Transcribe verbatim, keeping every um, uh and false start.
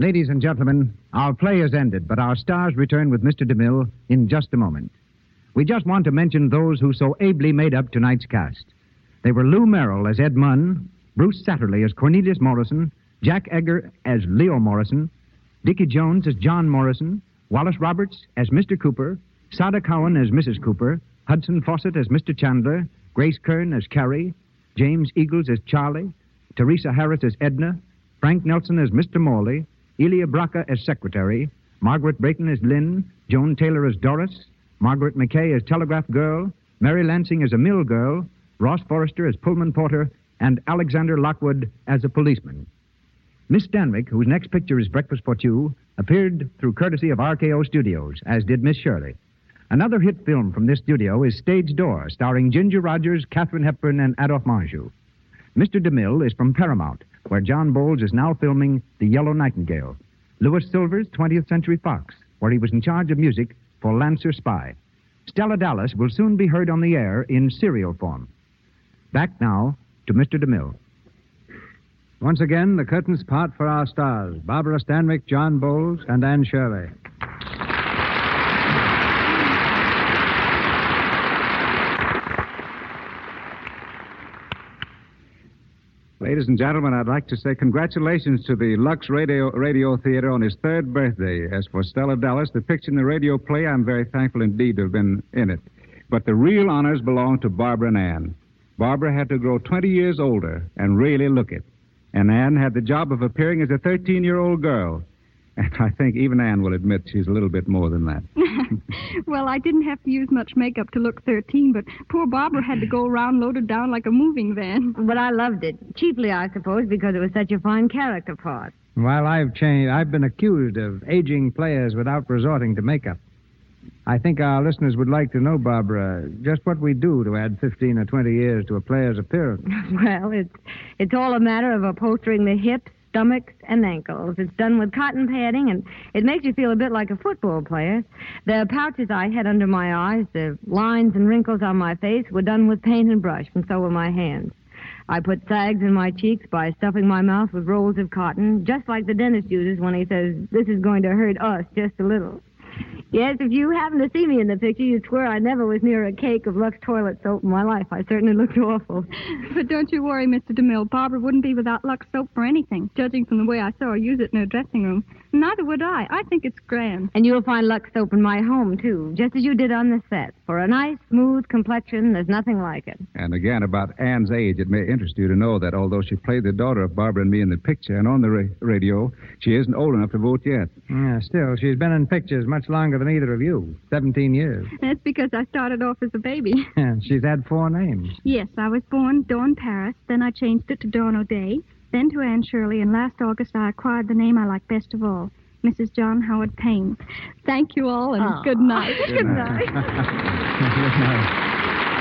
Ladies and gentlemen, our play has ended, but our stars return with Mister DeMille in just a moment. We just want to mention those who so ably made up tonight's cast. They were Lou Merrill as Ed Munn, Bruce Satterley as Cornelius Morrison, Jack Egger as Leo Morrison, Dickie Jones as John Morrison, Wallace Roberts as Mister Cooper, Sada Cowan as Missus Cooper, Hudson Fawcett as Mister Chandler, Grace Kern as Carrie, James Eagles as Charlie, Teresa Harris as Edna, Frank Nelson as Mister Morley, Elia Braca as Secretary, Margaret Brayton as Lynn, Joan Taylor as Doris, Margaret McKay as Telegraph Girl, Mary Lansing as a Mill Girl, Ross Forrester as Pullman Porter, and Alexander Lockwood as a policeman. Miss Stanwyck, whose next picture is Breakfast for Two, appeared through courtesy of R K O Studios, as did Miss Shirley. Another hit film from this studio is Stage Door, starring Ginger Rogers, Katharine Hepburn, and Adolphe Menjou. Mister DeMille is from Paramount, where John Bowles is now filming The Yellow Nightingale. Louis Silvers, twentieth Century Fox, where he was in charge of music for Lancer Spy. Stella Dallas will soon be heard on the air in serial form. Back now to Mister DeMille. Once again, the curtains part for our stars, Barbara Stanwyck, John Bowles, and Anne Shirley. Ladies and gentlemen, I'd like to say congratulations to the Lux Radio, Radio Theater on his third birthday. As for Stella Dallas, the picture in the radio play, I'm very thankful indeed to have been in it. But the real honors belong to Barbara and Anne. Barbara had to grow twenty years older and really look it. And Anne had the job of appearing as a thirteen-year-old girl. And I think even Anne will admit she's a little bit more than that. Well, I didn't have to use much makeup to look thirteen, but poor Barbara had to go around loaded down like a moving van. But I loved it. Chiefly, I suppose, because it was such a fine character part. While I've changed, I've been accused of aging players without resorting to makeup. I think our listeners would like to know, Barbara, just what we do to add fifteen or twenty years to a player's appearance. Well, it's, it's all a matter of upholstering the hips, stomachs, and ankles. It's done with cotton padding, and it makes you feel a bit like a football player. The pouches I had under my eyes, the lines and wrinkles on my face were done with paint and brush, and so were my hands. I put sags in my cheeks by stuffing my mouth with rolls of cotton, just like the dentist uses when he says, this is going to hurt us just a little. Yes, if you happen to see me in the picture, you'd swear I never was near a cake of Lux toilet soap in my life. I certainly looked awful. But don't you worry, Mister DeMille. Barbara wouldn't be without Lux soap for anything, judging from the way I saw her use it in her dressing room. Neither would I. I think it's grand. And you'll find Lux soap in my home, too, just as you did on the set. For a nice, smooth complexion, there's nothing like it. And again, about Anne's age, it may interest you to know that although she played the daughter of Barbara and me in the picture and on the ra- radio, she isn't old enough to vote yet. Yeah, still, she's been in pictures much longer than either of you. Seventeen years. That's because I started off as a baby. And she's had four names. Yes, I was born Dawn Paris, then I changed it to Dawn O'Day, then to Anne Shirley, and last August I acquired the name I like best of all, Missus John Howard Payne. Thank you all, and oh. good night. Good night. Good night.